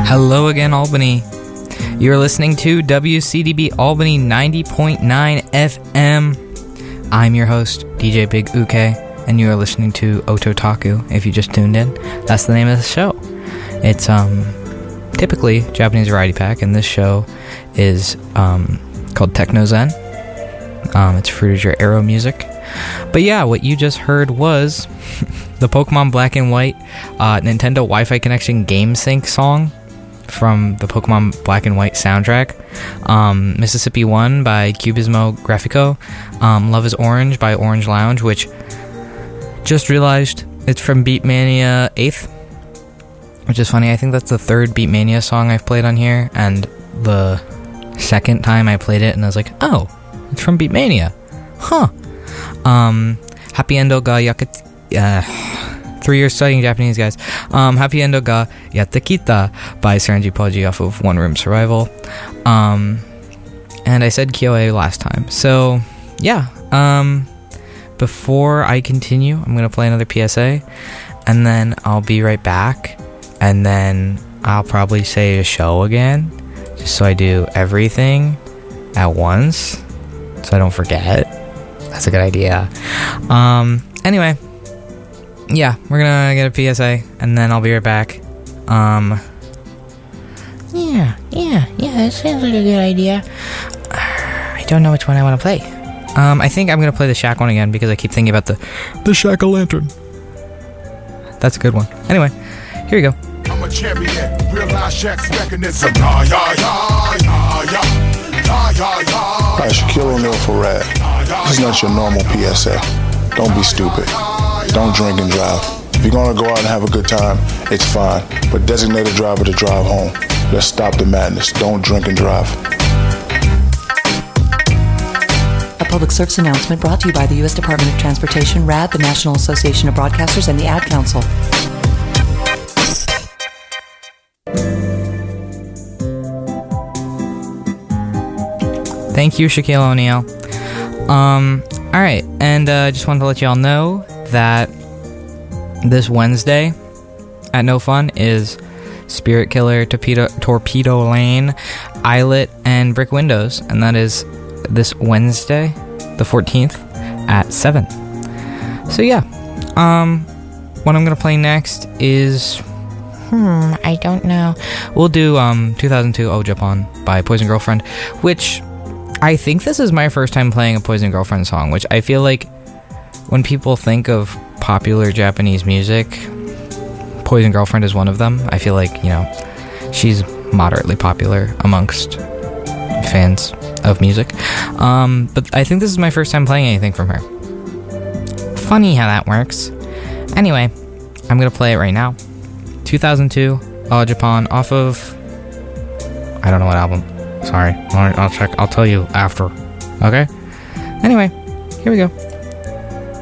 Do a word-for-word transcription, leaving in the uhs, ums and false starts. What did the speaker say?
Hello again, Albany. You're listening to W C D B Albany ninety point nine F M. I'm your host, D J Big Uke, and you are listening to Ototaku. If you just tuned in, that's the name of the show. It's um typically Japanese variety pack, and this show is um called Techno Zen. Um, it's Fruitiger Arrow music. But yeah, what you just heard was the Pokemon Black and White uh, Nintendo Wi-Fi Connection Game Sync song from the Pokemon Black and White soundtrack. um, Mississippi one by Cubismo Grafico. um, Love is Orange by Orange Lounge, which just realized it's from Beatmania eighth, which is funny. I think that's the third Beatmania song I've played on here, and the second time I played it and I was like, oh, it's from Beatmania. Huh. Um, Happy Endo ga Yakut... Uh, three years studying Japanese, guys. Um, Happy Endo ga Yattekita by Saranji Poji off of One Room Survival. Um, and I said Kyoe last time. So, yeah. Um, before I continue, I'm going to play another P S A. And then I'll be right back. And then I'll probably say a show again. Just so I do everything at once. So I don't forget. That's a good idea. Um, anyway. Yeah, we're gonna get a P S A, and then I'll be right back. Um, yeah, yeah, yeah, that sounds like a good idea. I don't know which one I want to play. Um, I think I'm gonna play the Shaq one again, because I keep thinking about the the Shack-O-Lantern. That's a good one. Anyway, here you go. I'm a champion, realize Shaq's mechanism. Yeah, yeah, yeah, yeah, yeah, yeah, yeah, yeah. Alright, Shaquille O'Neal for Rad. This is not your normal P S A. Don't be stupid. Don't drink and drive. If you're gonna go out and have a good time, it's fine. But designate a driver to drive home. Let's stop the madness. Don't drink and drive. A public service announcement brought to you by the U S Department of Transportation, R A D, the National Association of Broadcasters, and the Ad Council. Thank you, Shaquille O'Neal. Um, alright, and I uh, just wanted to let y'all know that this Wednesday at No Fun is Spirit Killer, Torpedo, Torpedo Lane, Islet, and Brick Windows, and that is this Wednesday, the fourteenth, at seven. So yeah, um, what I'm gonna play next is, hmm, I don't know. We'll do um two thousand two Oh Japan by Poison Girlfriend, which I think this is my first time playing a Poison Girlfriend song, which I feel like when people think of popular Japanese music, Poison Girlfriend is one of them. I feel like, you know, she's moderately popular amongst fans of music. Um, but I think this is my first time playing anything from her. Funny how that works. Anyway, I'm going to play it right now. two thousand two, Oh Japan, off of... I don't know what album. Sorry. I'll check. I'll tell you after. Okay? Anyway, here we go.